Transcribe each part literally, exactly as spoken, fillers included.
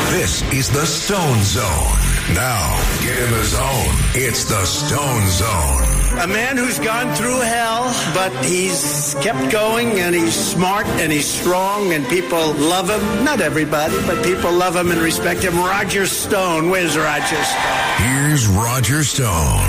This is the Stone Zone. Now, get in the zone. It's the Stone Zone. A man who's gone through hell, but he's kept going, and he's smart, and he's strong, and people love him. Not everybody, but people love him and respect him. Roger Stone. Where's Roger Stone? Here's Roger Stone.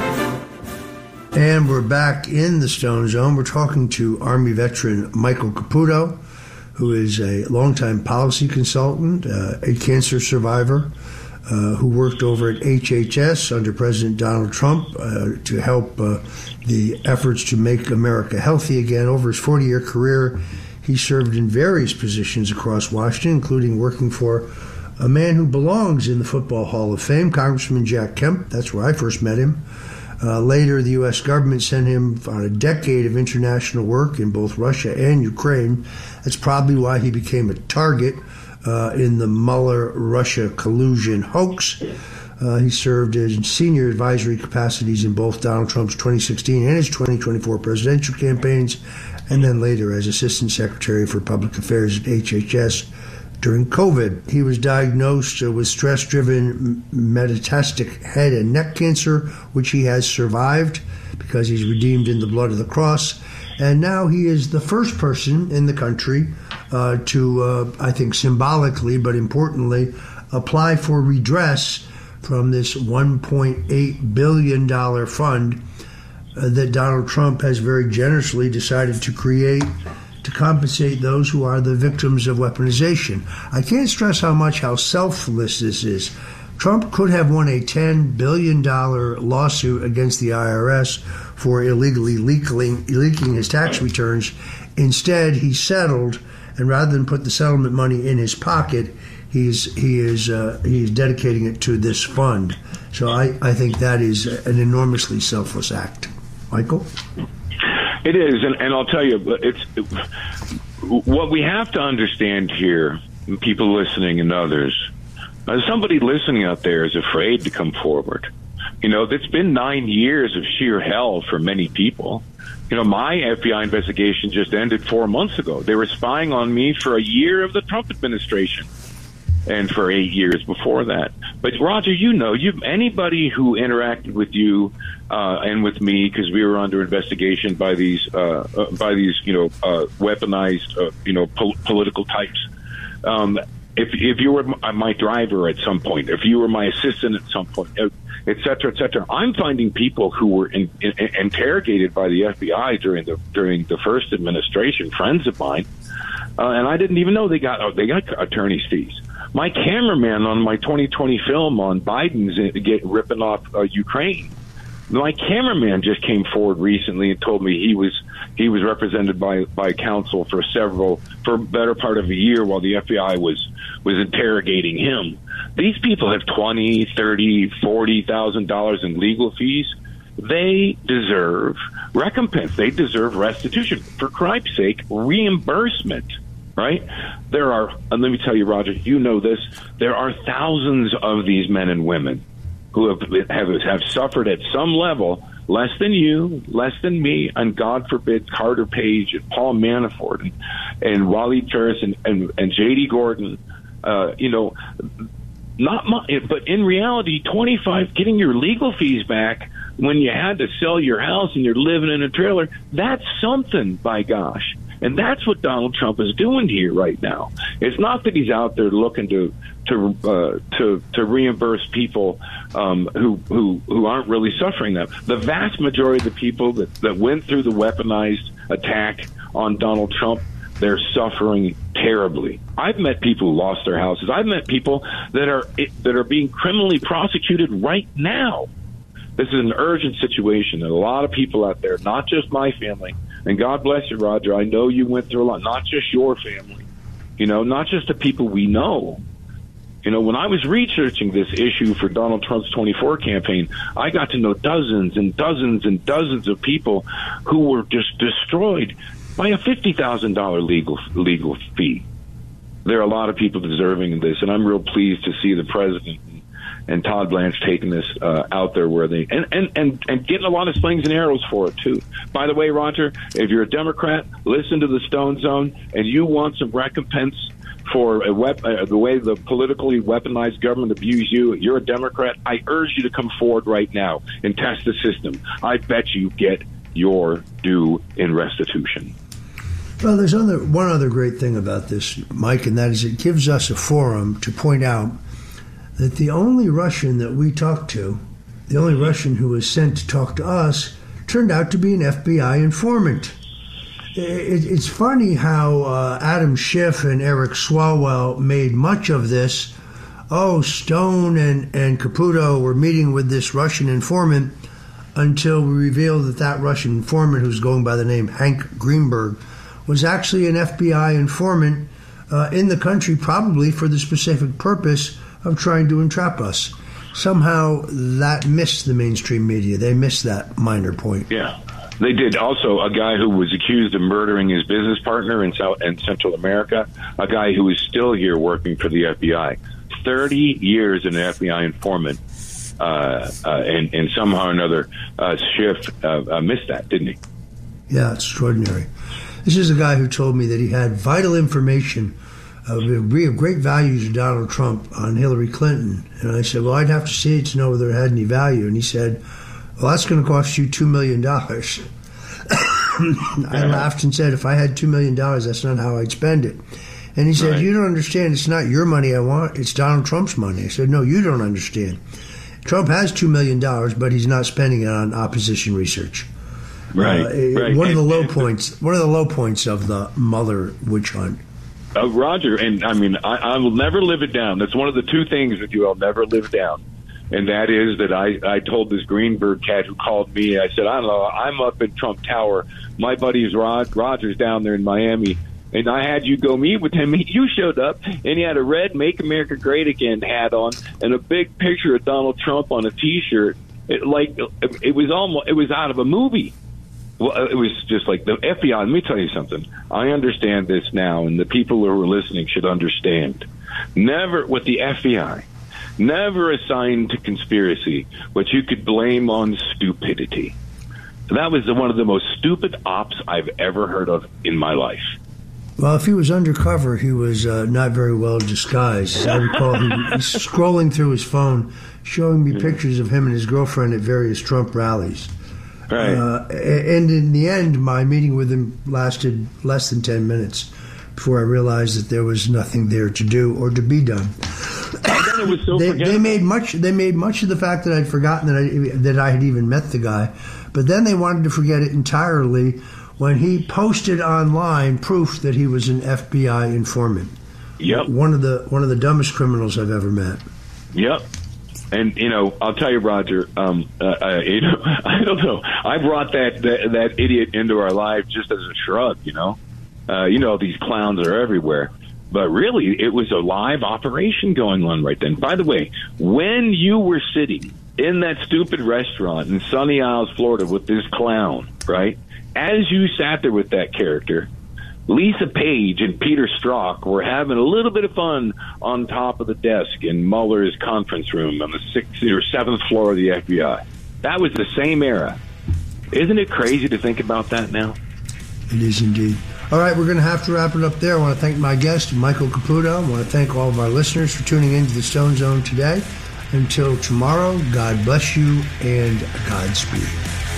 And we're back in the Stone Zone. We're talking to Army veteran Michael Caputo, who is a longtime policy consultant, uh, a cancer survivor, uh, who worked over at H H S under President Donald Trump uh, to help uh, the efforts to make America healthy again. Over his forty-year career, he served in various positions across Washington, including working for a man who belongs in the Football Hall of Fame, Congressman Jack Kemp. That's where I first met him. Uh, later, the U S government sent him on a decade of international work in both Russia and Ukraine. That's probably why he became a target uh, in the Mueller-Russia collusion hoax. Uh, he served in senior advisory capacities in both Donald Trump's twenty sixteen and his twenty twenty-four presidential campaigns, and then later as Assistant Secretary for Public Affairs at H H S during COVID. He was diagnosed uh, with stress-driven metastatic head and neck cancer, which he has survived because he's redeemed in the blood of the cross. And now he is the first person in the country uh, to, uh, I think symbolically, but importantly, apply for redress from this one point eight billion dollars fund uh, that Donald Trump has very generously decided to create to compensate those who are the victims of weaponization. I can't stress how much, how selfless this is. Trump could have won a ten billion dollars lawsuit against the I R S for illegally leaking, leaking his tax returns. Instead, he settled, and rather than put the settlement money in his pocket, he's he is uh, he is dedicating it to this fund. So I, I think that is an enormously selfless act. Michael? It is, and, and I'll tell you, it's it, what we have to understand here, people listening and others. Uh, somebody listening out there is afraid to come forward. You know, it's been nine years of sheer hell for many people. You know, my F B I investigation just ended four months ago. They were spying on me for a year of the Trump administration and for eight years before that. But, Roger, you know, you anybody who interacted with you uh, and with me, because we were under investigation by these, uh, uh, by these, you know, uh, weaponized, uh, you know, pol- political types. Um, if if you were my driver at some point, if you were my assistant at some point, et cetera, et cetera, I'm finding people who were in, in, interrogated by the F B I during the during the first administration, friends of mine, uh, and I didn't even know they got oh, they got attorney's fees. My cameraman on my twenty twenty film on Biden's get ripping off uh, Ukraine. My cameraman just came forward recently and told me he was he was represented by by counsel for several for a better part of a year while the F B I was was interrogating him. These people have twenty, thirty, forty thousand dollars in legal fees. They deserve recompense. They deserve restitution. For crime's sake, reimbursement. Right? There are, and let me tell you, Roger, you know this, there are thousands of these men and women who have have, have suffered at some level, less than you, less than me, and God forbid, Carter Page and Paul Manafort and, and Wally Turris and, and, and J D Gordon, uh, you know, not much, but in reality, twenty-five, getting your legal fees back when you had to sell your house and you're living in a trailer, that's something, by gosh. And that's what Donald Trump is doing here right now. It's not that he's out there looking to to uh, to to reimburse people um, who who who aren't really suffering that. The vast majority of the people that, that went through the weaponized attack on Donald Trump, they're suffering terribly. I've met people who lost their houses. I've met people that are that are being criminally prosecuted right now. This is an urgent situation, and a lot of people out there, not just my family. And God bless you, Roger. I know you went through a lot, not just your family, you know, not just the people we know. You know, when I was researching this issue for Donald Trump's twenty-four campaign, I got to know dozens and dozens and dozens of people who were just destroyed by a fifty thousand dollars legal legal fee. There are a lot of people deserving of this, and I'm real pleased to see the president and Todd Blanche taking this uh, out there where they and, and, and, and getting a lot of slings and arrows for it too. By the way, Roger, if you're a Democrat, listen to the Stone Zone and you want some recompense for a wep- uh, the way the politically weaponized government abuse you. You're a Democrat. I urge you to come forward right now and test the system. I bet you get your due in restitution. Well, there's other, one other great thing about this, Mike, and that is it gives us a forum to point out that the only Russian that we talked to, the only Russian who was sent to talk to us, turned out to be an F B I informant. It, it's funny how uh, Adam Schiff and Eric Swalwell made much of this. Oh, Stone and, and Caputo were meeting with this Russian informant until we revealed that that Russian informant, who's going by the name Hank Greenberg, was actually an F B I informant uh, in the country, probably for the specific purpose of trying to entrap us. Somehow that missed the mainstream media. They missed that minor point. Yeah, they did. Also, a guy who was accused of murdering his business partner in South in Central America, a guy who is still here working for the F B I. thirty years as an F B I informant, uh, uh, and, and somehow or another, uh, Schiff uh, uh, missed that, didn't he? Yeah, it's extraordinary. This is a guy who told me that he had vital information of great value to Donald Trump on Hillary Clinton. And I said, well, I'd have to see it to know whether it had any value. And he said, well, that's going to cost you two million dollars. I laughed and said, if I had two million dollars, that's not how I'd spend it. And he said, right. You don't understand. It's not your money I want. It's Donald Trump's money. I said, no, you don't understand. Trump has two million dollars, but he's not spending it on opposition research. Right, uh, right. One and, of the low and, points. One of the low points of the Mueller witch hunt. Uh, Roger, and I mean, I, I will never live it down. That's one of the two things that you will never live down, and that is that I, I told this Greenberg cat who called me. I said, I don't know, I'm up in Trump Tower. My buddy's Rod Rogers down there in Miami, and I had you go meet with him. You showed up, and he had a red "Make America Great Again" hat on, and a big picture of Donald Trump on a T-shirt. It, like it was almost, it was out of a movie. Well, it was just like the F B I. Let me tell you something. I understand this now, and the people who are listening should understand. Never, with the F B I, never assigned to conspiracy what you could blame on stupidity. That was the, one of the most stupid ops I've ever heard of in my life. Well, if he was undercover, he was uh, not very well disguised. I recall he was scrolling through his phone, showing me pictures of him and his girlfriend at various Trump rallies. Right. Uh, and in the end, my meeting with him lasted less than ten minutes before I realized that there was nothing there to do or to be done. And it was so they, they made much. They made much of the fact that I'd forgotten that I that I had even met the guy, but then they wanted to forget it entirely when he posted online proof that he was an F B I informant. Yep. One of the one of the dumbest criminals I've ever met. Yep. And, you know, I'll tell you, Roger, um, uh, uh, you know, I don't know. I brought that, that that idiot into our life just as a shrug, you know. Uh, you know, these clowns are everywhere. But really, it was a live operation going on right then. By the way, when you were sitting in that stupid restaurant in Sunny Isles, Florida with this clown, right, as you sat there with that character, Lisa Page and Peter Strzok were having a little bit of fun on top of the desk in Mueller's conference room on the sixth or seventh floor of the F B I. That was the same era. Isn't it crazy to think about that now? It is indeed. All right, we're going to have to wrap it up there. I want to thank my guest, Michael Caputo. I want to thank all of our listeners for tuning into the Stone Zone today. Until tomorrow, God bless you and Godspeed.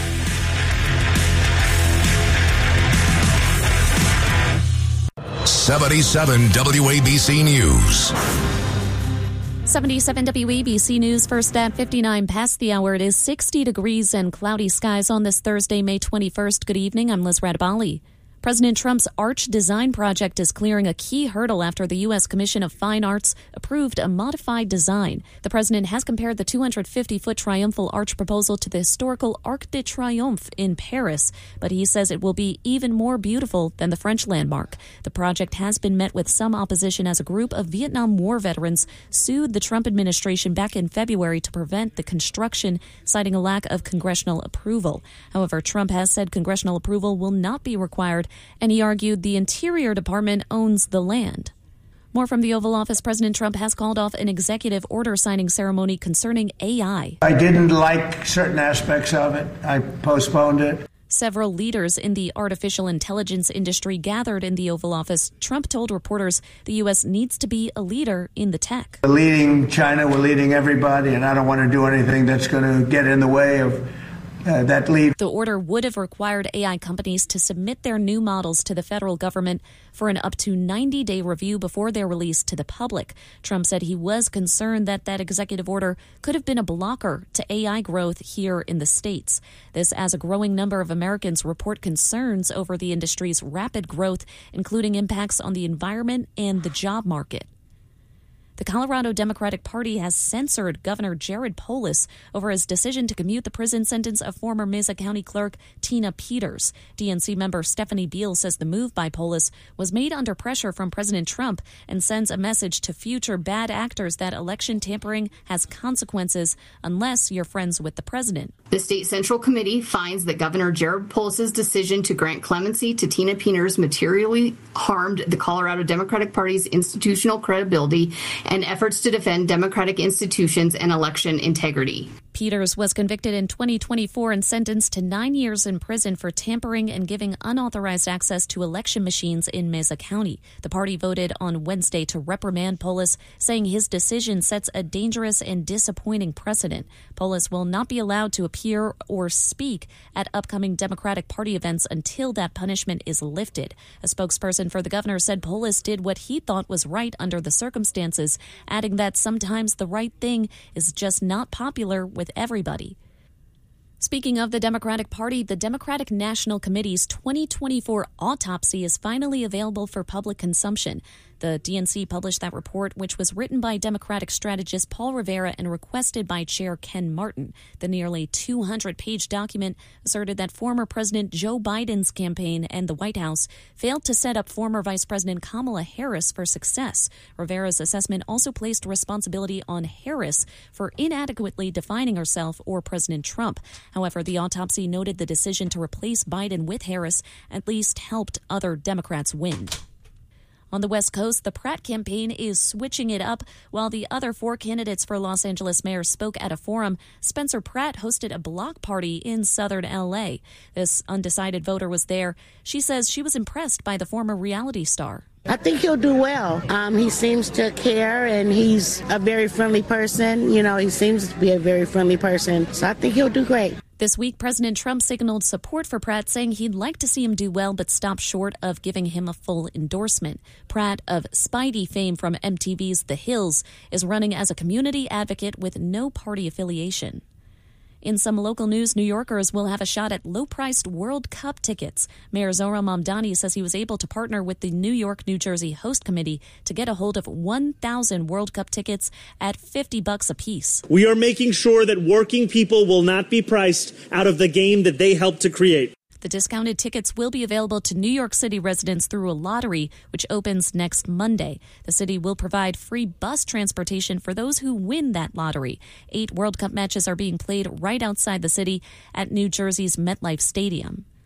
seventy-seven W A B C News. seventy-seven W A B C News, first at fifty-nine past the hour. It is sixty degrees and cloudy skies on this Thursday, May twenty-first. Good evening. I'm Liz Radabali. President Trump's Arch Design project is clearing a key hurdle after the U S Commission of Fine Arts approved a modified design. The president has compared the two hundred fifty foot triumphal arch proposal to the historical Arc de Triomphe in Paris, but he says it will be even more beautiful than the French landmark. The project has been met with some opposition as a group of Vietnam War veterans sued the Trump administration back in February to prevent the construction, citing a lack of congressional approval. However, Trump has said congressional approval will not be required, and he argued the Interior Department owns the land. More from the Oval Office. President Trump has called off an executive order signing ceremony concerning A I. I didn't like certain aspects of it. I postponed it. Several leaders in the artificial intelligence industry gathered in the Oval Office. Trump told reporters the U S needs to be a leader in the tech. We're leading China, we're leading everybody, and I don't want to do anything that's going to get in the way of Uh, that lead. The order would have required A I companies to submit their new models to the federal government for an up to ninety-day review before they're released to the public. Trump said he was concerned that that executive order could have been a blocker to A I growth here in the States. This as a growing number of Americans report concerns over the industry's rapid growth, including impacts on the environment and the job market. The Colorado Democratic Party has censored Governor Jared Polis over his decision to commute the prison sentence of former Mesa County Clerk Tina Peters. D N C member Stephanie Beal says the move by Polis was made under pressure from President Trump and sends a message to future bad actors that election tampering has consequences unless you're friends with the president. The State Central Committee finds that Governor Jared Polis' decision to grant clemency to Tina Peters materially harmed the Colorado Democratic Party's institutional credibility and efforts to defend democratic institutions and election integrity. Peters was convicted in twenty twenty-four and sentenced to nine years in prison for tampering and giving unauthorized access to election machines in Mesa County. The party voted on Wednesday to reprimand Polis, saying his decision sets a dangerous and disappointing precedent. Polis will not be allowed to appear or speak at upcoming Democratic Party events until that punishment is lifted. A spokesperson for the governor said Polis did what he thought was right under the circumstances, adding that sometimes the right thing is just not popular with everybody. Speaking of the Democratic Party, the Democratic National Committee's twenty twenty-four autopsy is finally available for public consumption. The D N C published that report, which was written by Democratic strategist Paul Rivera and requested by Chair Ken Martin. The nearly two hundred page document asserted that former President Joe Biden's campaign and the White House failed to set up former Vice President Kamala Harris for success. Rivera's assessment also placed responsibility on Harris for inadequately defining herself or President Trump. However, the autopsy noted the decision to replace Biden with Harris at least helped other Democrats win. On the West Coast, the Pratt campaign is switching it up. While the other four candidates for Los Angeles mayor spoke at a forum, Spencer Pratt hosted a block party in southern L A. This undecided voter was there. She says she was impressed by the former reality star. I think he'll do well. Um, he seems to care, and he's a very friendly person. You know, he seems to be a very friendly person, so I think he'll do great. This week, President Trump signaled support for Pratt, saying he'd like to see him do well, but stop short of giving him a full endorsement. Pratt, of Spidey fame from M T V's The Hills, is running as a community advocate with no party affiliation. In some local news, New Yorkers will have a shot at low-priced World Cup tickets. Mayor Zohran Mamdani says he was able to partner with the New York-New Jersey Host Committee to get a hold of one thousand World Cup tickets at fifty bucks a piece. We are making sure that working people will not be priced out of the game that they helped to create. The discounted tickets will be available to New York City residents through a lottery, which opens next Monday. The city will provide free bus transportation for those who win that lottery. Eight World Cup matches are being played right outside the city at New Jersey's MetLife Stadium.